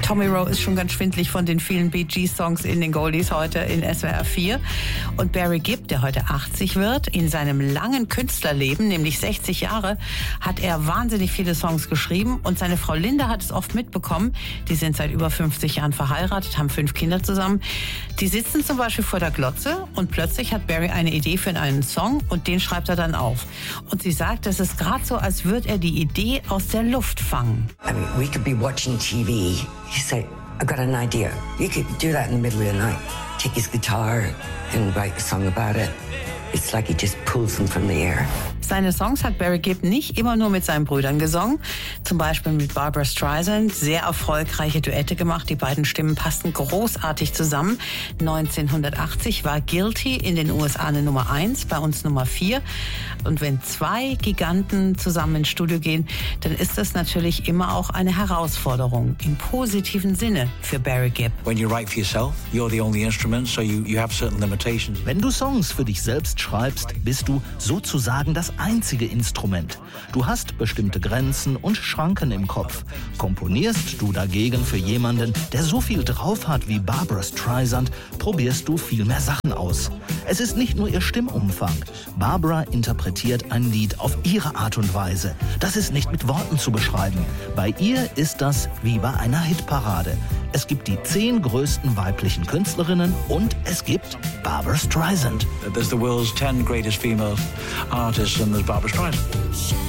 Tommy Rowe ist schon ganz schwindlig von den vielen Bee Gees-Songs in den Goldies heute in SWR 4. Und Barry Gibb, der heute 80 wird, in seinem langen Künstlerleben, nämlich 60 Jahre, hat er wahnsinnig viele Songs geschrieben. Und seine Frau Linda hat es oft mitbekommen. Die sind seit über 50 Jahren verheiratet, haben 5 Kinder zusammen. Die sitzen zum Beispiel vor der Glotze und plötzlich hat Barry eine Idee für einen Song und den schreibt er dann auf. Und sie sagt, es ist gerade so, als würde er die Idee aus der Luft fangen. I mean, we could be watching TV. You say, I've got an idea. You could do that in the middle of the night. Take his guitar and write a song about it. It's like he just pulls them from the air. Seine Songs hat Barry Gibb nicht immer nur mit seinen Brüdern gesungen, zum Beispiel mit Barbra Streisand, sehr erfolgreiche Duette gemacht. Die beiden Stimmen passten großartig zusammen. 1980 war Guilty in den USA eine Nummer 1, bei uns Nummer 4. Und wenn 2 Giganten zusammen ins Studio gehen, dann ist das natürlich immer auch eine Herausforderung, im positiven Sinne für Barry Gibb. When you write for yourself, you're the only instrument, so you have certain limitations. Wenn du Songs für dich selbst schreibst, bist du sozusagen das einzige Instrument. Du hast bestimmte Grenzen und Schranken im Kopf. Komponierst du dagegen für jemanden, der so viel drauf hat wie Barbra Streisand, probierst du viel mehr Sachen aus. Es ist nicht nur ihr Stimmumfang. Barbra interpretiert ein Lied auf ihre Art und Weise. Das ist nicht mit Worten zu beschreiben. Bei ihr ist das wie bei einer Hitparade. Es gibt die 10 größten weiblichen Künstlerinnen und es gibt Barbra Streisand. There's the world's 10 greatest female artists and there's Barbra Streisand.